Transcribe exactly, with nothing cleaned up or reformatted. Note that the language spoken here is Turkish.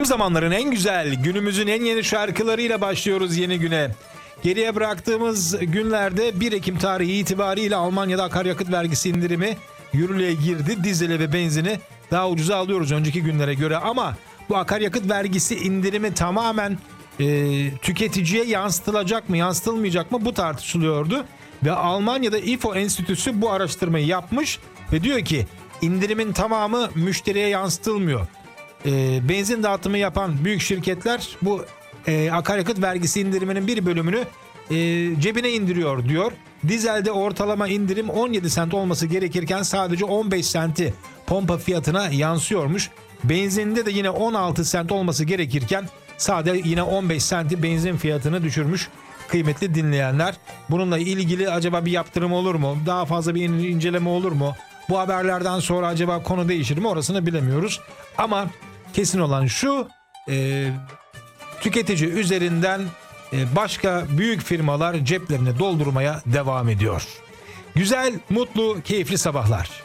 Zamanların en güzel, günümüzün en yeni şarkılarıyla başlıyoruz yeni güne. Geriye bıraktığımız günlerde bir Ekim tarihi itibariyle Almanya'da akaryakıt vergisi indirimi yürürlüğe girdi. Dizeli ve benzini daha ucuza alıyoruz önceki günlere göre, ama bu akaryakıt vergisi indirimi tamamen e, tüketiciye yansıtılacak mı, yansıtılmayacak mı, bu tartışılıyordu. Ve Almanya'da İFO Enstitüsü bu araştırmayı yapmış ve diyor ki indirimin tamamı müşteriye yansıtılmıyor. E, benzin dağıtımı yapan büyük şirketler bu e, akaryakıt vergisi indiriminin bir bölümünü e, cebine indiriyor diyor. Dizelde ortalama indirim on yedi sent olması gerekirken sadece on beş senti pompa fiyatına yansıyormuş. Benzinde de yine on altı sent olması gerekirken sadece yine on beş senti benzin fiyatını düşürmüş. Kıymetli dinleyenler, bununla ilgili acaba bir yaptırım olur mu? Daha fazla bir inceleme olur mu? Bu haberlerden sonra acaba konu değişir mi? Orasını bilemiyoruz. Ama kesin olan şu, e, tüketici üzerinden e, başka büyük firmalar ceplerini doldurmaya devam ediyor. Güzel, mutlu, keyifli sabahlar.